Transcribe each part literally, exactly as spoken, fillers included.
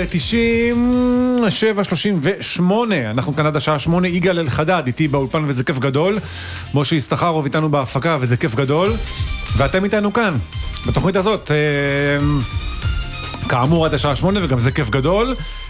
תשעים, שבע שלושים ושמונה. אנחנו כאן עד השעה שמונה. יגאל אלחדד איתי באולפן וזה כיף גדול. משה ישתחרוב איתנו בהפקה וזה כיף גדול. ואתם איתנו כאן בתוכנית הזאת, כאמור עד השעה שמונה, וגם זה כיף גדול.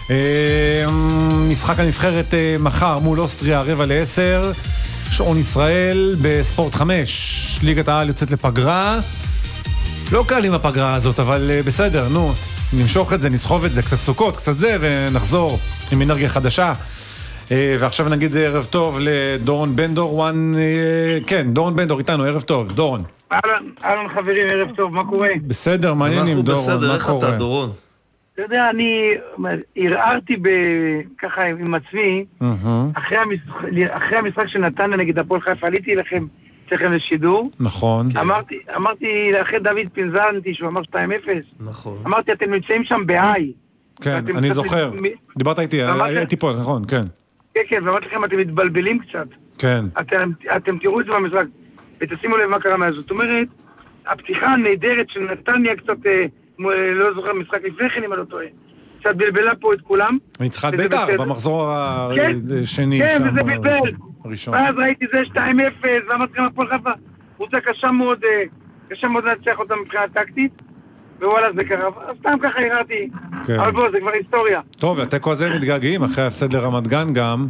משחק הנבחרת מחר מול אוסטריה רבע לעשר, שעון ישראל בספורט חמש. ליגת העל יוצאת לפגרה. לא קל עם הפגרה הזאת, אבל בסדר, נו, נמשוך את זה, נסחוב את זה, קצת סוכות, קצת זה, ונחזור עם אנרגיה חדשה. ועכשיו נגיד ערב טוב לדורון בנדור, וואן, כן, דורון בנדור איתנו, ערב טוב, דורון. אהלן, אהלן חברים, ערב טוב, מה קורה? בסדר, מעניינים, דורון, מה קורה? בסדר, איך אתה, דורון? אתה יודע, אני הרערתי ככה עם עצמי, אחרי המשחק של נתניה נגד הפועל חיפה, עליתי לכם, אצלכם לשידור. נכון. אמרתי, אמרתי לאחרי דוד פינזנטי, שהוא אמר שתיים אפס. נכון. אמרתי, אתם נמצאים שם בהיי. כן, אני זוכר. דיברת איתי, הייתי פה, נכון, כן. כן, כן, ואמרתי לכם, אתם מתבלבלים קצת. כן. אתם תראו את זה במשחק, ותשימו לב מה קרה מאז. זאת אומרת, הפתיחה הנהדרת של נתניה קצת, לא זוכר, משחק לפני כן, אם אני לא טועה. קצת בלבלה פה את כולם. ניצחת בית"ר במחזור השני. כן, וזה בלבל. ואז ראיתי זה שתיים אפס, ואמרתי לכם הפועל חיפה. קבוצה קשה מאוד, קשה מאוד להצליח אותה מבחינה טקטית, ווואלה זה קרה, אז סתם ככה הרעתי, אבל בוא, זה כבר היסטוריה. טוב, התיקו הזה מתגעגעים אחרי ההפסד לרמת גן גם,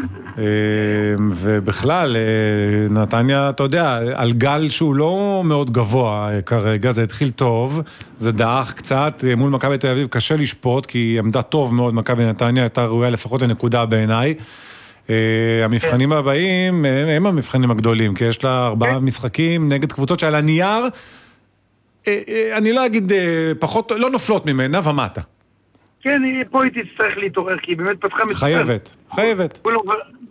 ובכלל, נתניה, אתה יודע, על גל שהוא לא מאוד גבוה כרגע, זה התחיל טוב, זה דאח קצת, מול מכבי תל אביב קשה לשפוט, כי היא עמדה טוב מאוד, מכבי נתניה הייתה ראויה לפחות לנקודה בעיניי. המבחנים הבאים הם המבחנים הגדולים, כי יש לה ארבעה משחקים נגד קבוצות שעל הנייר, אני לא אגיד פחות, לא נופלות ממנה ומטה. כן, פה היא תצטרך להתעורר, כי היא באמת פתחה משחק. חייבת, חייבת.